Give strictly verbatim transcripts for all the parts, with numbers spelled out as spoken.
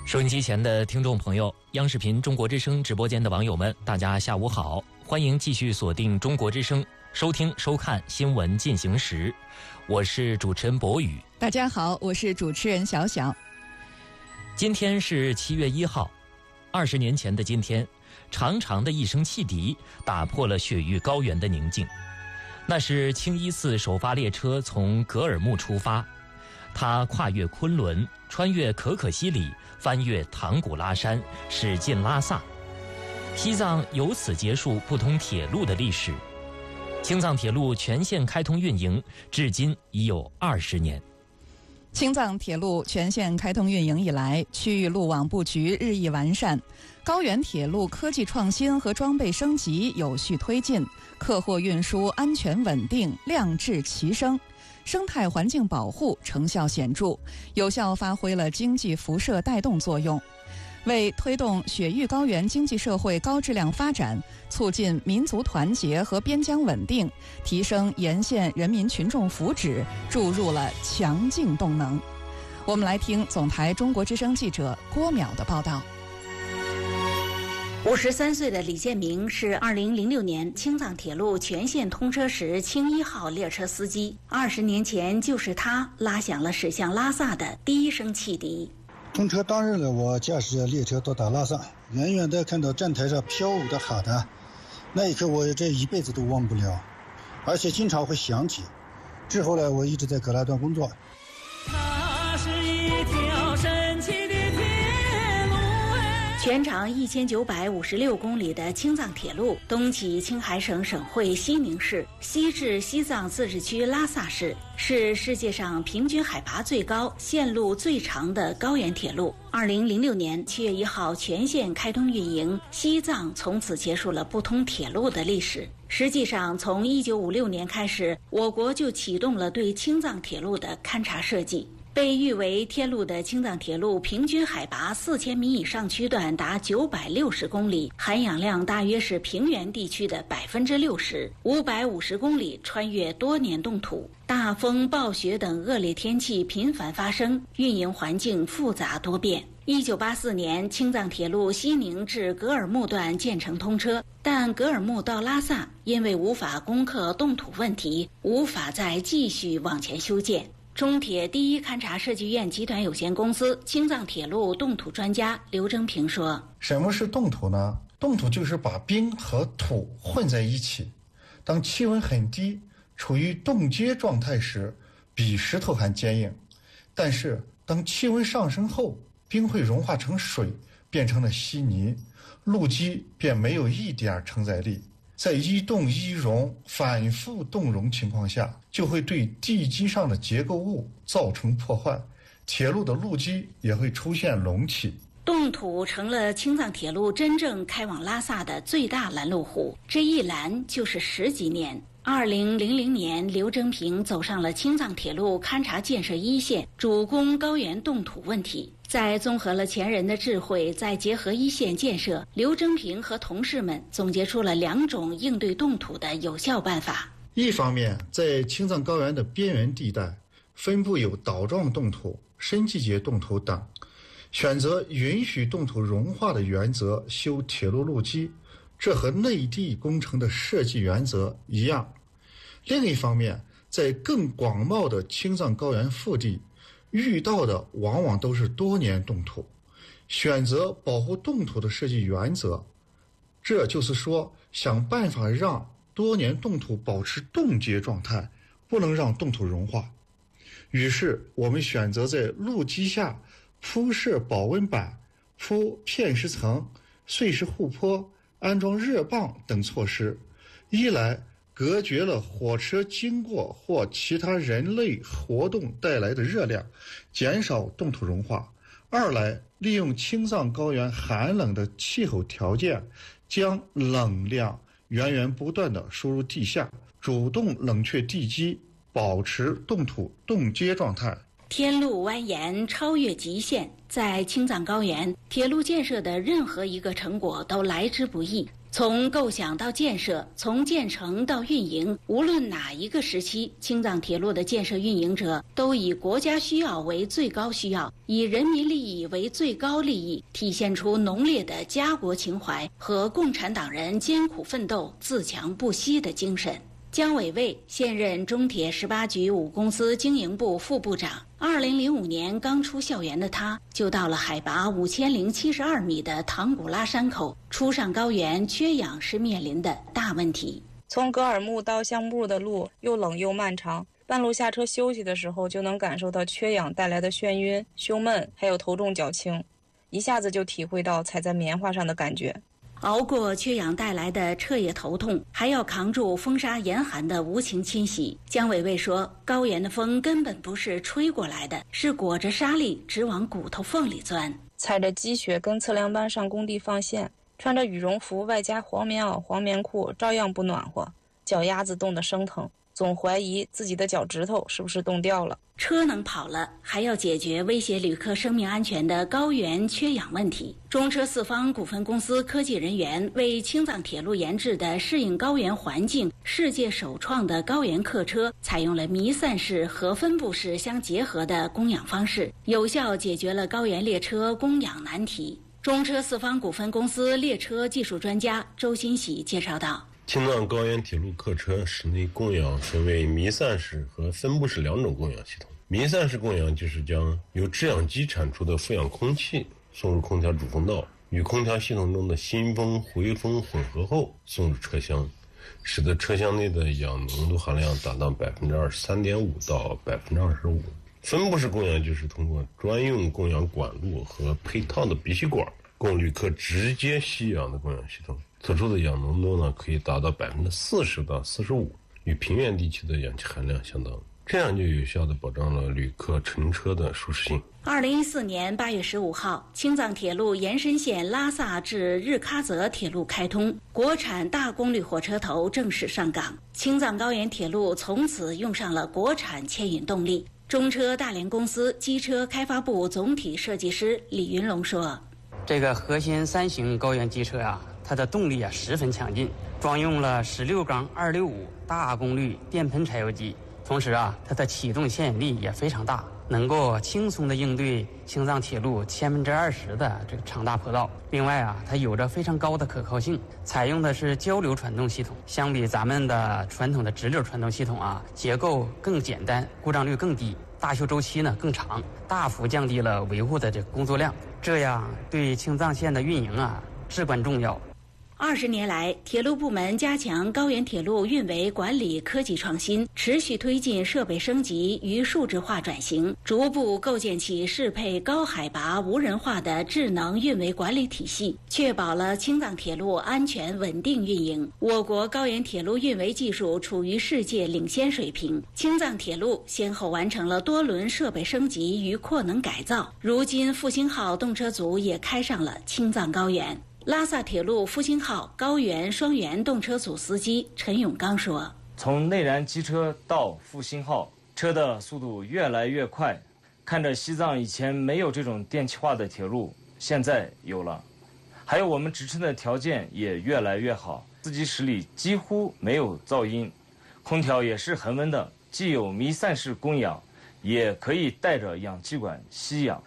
收音机前的听众朋友，央视频中国之声直播间的网友们，大家下午好，欢迎继续锁定中国之声，收听收看新闻进行时，我是主持人博宇。 大家好，我是主持人小小。 今天是七月一号，二十年前的今天，长长的一声汽笛打破了雪域高原的宁静。那是清一寺首发列车从格尔木出发，它跨越昆仑，穿越可可西里，翻越唐古拉山，驶进拉萨。西藏由此结束不通铁路的历史。青藏铁路全线开通运营，至今已有二十年。 青藏铁路全线开通运营以来，区域路网布局日益完善，高原铁路科技创新和装备升级有序推进，客货运输安全稳定，量质齐升，生态环境保护成效显著，有效发挥了经济辐射带动作用，为推动雪域高原经济社会高质量发展，促进民族团结和边疆稳定，提升沿线人民群众福祉，注入了强劲动能。我们来听总台中国之声记者郭淼的报道。 五十三岁的李建明是二零零六年青藏铁路全线通车时青一号列车司机。二十年前，就是他拉响了驶向拉萨的第一声汽笛。 通车当日呢，我驾驶着列车到达拉萨，远远地看到站台上飘舞的哈达，那一刻我这一辈子都忘不了，而且经常会想起。之后呢，我一直在格拉段工作。 它是一条神奇的铁路，全长一千九百五十六公里的青藏铁路，东起青海省省会西宁市，西至西藏自治区拉萨市，是世界上平均海拔最高、线路最长的高原铁路。二零零六年七月一号全线开通运营，西藏从此结束了不通铁路的历史。实际上，从一九五六年开始，我国就启动了对青藏铁路的勘察设计。被誉为天路的青藏铁路平均海拔四千米以上区段达九百六十公里，含氧量大约是平原地区的百分之六十，五百五十公里穿越多年冻土，大风、暴雪等恶劣天气频繁发生，运营环境复杂多变。一九八四年，青藏铁路西宁至格尔木段建成通车，但格尔木到拉萨因为无法攻克冻土问题，无法再继续往前修建。中铁第一勘察设计院集团有限公司青藏铁路冻土专家刘征平说： 什么是冻土呢？冻土就是把冰和土混在一起，当气温很低，处于冻结状态时，比石头还坚硬，但是当气温上升后，冰会融化成水，变成了稀泥，路基便没有一点承载力，在一冻一融、反复冻融情况下，就会对地基上的结构物造成破坏，铁路的路基也会出现隆起。 冻土成了青藏铁路真正开往拉萨的最大拦路虎，这一拦就是十几年。二零零零年，刘征平走上了青藏铁路勘察建设一线，主攻高原冻土问题。在综合了前人的智慧，再结合一线建设，刘征平和同事们总结出了两种应对冻土的有效办法。 一方面，在青藏高原的边缘地带分布有岛状冻土、深季节冻土等，选择允许冻土融化的原则修铁路路基，这和内地工程的设计原则一样。另一方面，在更广袤的青藏高原腹地，遇到的往往都是多年冻土，选择保护冻土的设计原则，这就是说，想办法让多年冻土保持冻结状态，不能让冻土融化。于是我们选择在路基下铺设保温板、铺片石层、碎石护坡、安装热泵等措施，一来隔绝了火车经过或其他人类活动带来的热量，减少冻土融化；二来利用青藏高原寒冷的气候条件，将冷量源源不断地输入地下，主动冷却地基，保持冻土冻结状态。 天路蜿蜒，超越极限，在青藏高原，铁路建设的任何一个成果都来之不易。 从构想到建设，从建成到运营，无论哪一个时期，青藏铁路的建设运营者都以国家需要为最高需要，以人民利益为最高利益，体现出浓烈的家国情怀和共产党人艰苦奋斗、自强不息的精神。姜伟卫现任中铁十八局五公司经营部副部长。二零零五年刚出校园的他，就到了海拔五千零七十二米的唐古拉山口，初上高原缺氧是面临的大问题。 从格尔木到香布的路又冷又漫长，半路下车休息的时候，就能感受到缺氧带来的眩晕、胸闷，还有头重脚轻，一下子就体会到踩在棉花上的感觉。 熬过缺氧带来的彻夜头痛，还要扛住风沙严寒的无情侵袭。姜伟卫说，高原的风根本不是吹过来的，是裹着沙粒直往骨头缝里钻。 踩着积雪跟测量班上工地放线，穿着羽绒服外加黄棉袄、黄棉裤，照样不暖和，脚丫子冻得生疼，总怀疑自己的脚趾头是不是冻掉了。 车能跑了，还要解决威胁旅客生命安全的高原缺氧问题。中车四方股份公司科技人员为青藏铁路研制的适应高原环境、世界首创的高原客车，采用了弥散式和分布式相结合的供氧方式，有效解决了高原列车供氧难题。中车四方股份公司列车技术专家周新喜介绍道， 青藏高原铁路客车室内供氧分为弥散式和分布式两种供氧系统。弥散式供氧就是将由制氧机产出的负氧空气送入空调主风道，与空调系统中的新风、回风混合后送入车厢，使得车厢内的氧浓度含量达到百分之二十三点五到百分之二十五。分布式供氧就是通过专用供氧管路和配套的鼻吸管，供旅客直接吸氧的供氧系统。测出的氧浓度呢，可以达到百分之四十到四十五，与平原地区的氧气含量相当，这样就有效地保障了旅客乘车的舒适性。 二零一四年八月十五号，青藏铁路延伸线拉萨至日喀则铁路开通，国产大功率火车头正式上岗，青藏高原铁路从此用上了国产牵引动力。中车大连公司机车开发部总体设计师李云龙说， 这个核心三型高原机车啊，它的动力啊十分强劲，装用了十六缸二六五大功率电喷柴油机，同时啊，它的启动牵引力也非常大，能够轻松地应对青藏铁路千分之二十的这个长大坡道。另外啊，它有着非常高的可靠性，采用的是交流传动系统，相比咱们的传统的直流传动系统啊，结构更简单，故障率更低，大修周期呢更长，大幅降低了维护的这个工作量，这样对青藏线的运营啊至关重要。 二十年来，铁路部门加强高原铁路运维管理科技创新，持续推进设备升级与数字化转型，逐步构建起适配高海拔无人化的智能运维管理体系，确保了青藏铁路安全稳定运营。我国高原铁路运维技术处于世界领先水平，青藏铁路先后完成了多轮设备升级与扩能改造，如今复兴号动车组也开上了青藏高原。拉萨铁路复兴号高原双元动车组司机陈永刚说， 从内燃机车到复兴号，车的速度越来越快，看着西藏以前没有这种电气化的铁路，现在有了，还有我们支撑的条件也越来越好，司机室里几乎没有噪音，空调也是恒温的，既有弥散式供氧，也可以带着氧气管吸氧。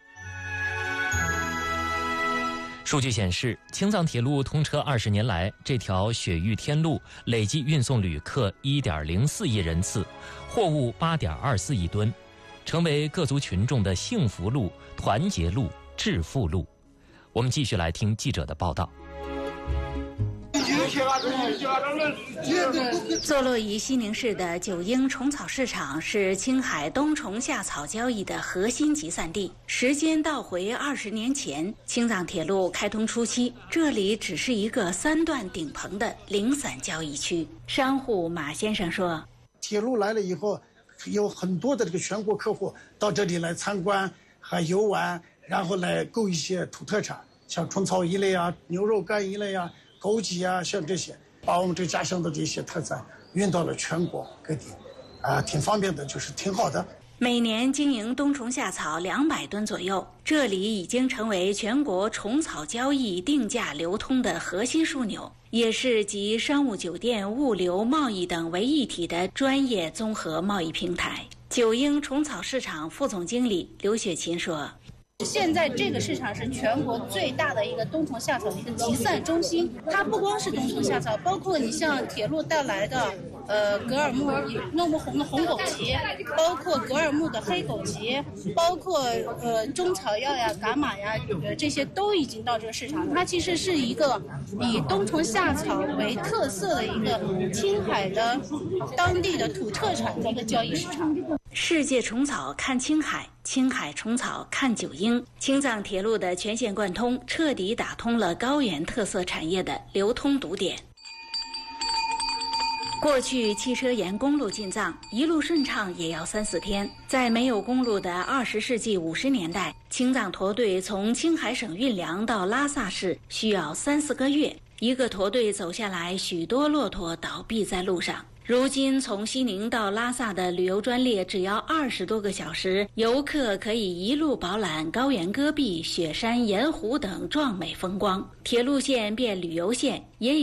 数据显示，青藏铁路通车二十年来，这条雪域天路累计运送旅客 一点零四亿人次，货物 八点二四亿吨，成为各族群众的幸福路、团结路、致富路。我们继续来听记者的报道。 坐落于西宁市的九英虫草市场是青海冬虫夏草交易的核心集散地。时间倒回二十年前，青藏铁路开通初期，这里只是一个三段顶棚的零散交易区。商户马先生说， 铁路来了以后，有很多的这个全国客户到这里来参观和游玩，然后来购一些土特产，像虫草一类啊、牛肉干一类啊、枸杞啊，像这些，把我们这家乡的这些特产运到了全国各地，啊、呃，挺方便的，就是挺好的。 每年经营冬虫夏草两百吨左右，这里已经成为全国虫草交易定价流通的核心枢纽。 也是集商务、酒店、物流、贸易等为一体的专业综合贸易平台。九英虫草市场副总经理刘雪琴说， 现在这个市场是全国最大的一个冬虫夏草的一个集散中心，它不光是冬虫夏草，包括你像铁路带来的呃格尔木诺木红的红枸杞，包括格尔木的黑枸杞，包括呃中草药呀、伽马呀，呃这些都已经到这个市场。它其实是一个以冬虫夏草为特色的一个青海的当地的土特产的一个交易市场。 世界虫草看青海，青海虫草看九英。青藏铁路的全线贯通，彻底打通了高原特色产业的流通堵点。过去汽车沿公路进藏，一路顺畅也要三四天。在没有公路的二十世纪五十年代，青藏驼队从青海省运粮到拉萨市需要三四个月，一个驼队走下来，许多骆驼倒闭在路上。如今从西宁到拉萨的旅游专列只要二十多个小时，游客可以一路饱览高原戈壁、雪山、盐湖等壮美风光。铁路线变旅游线，也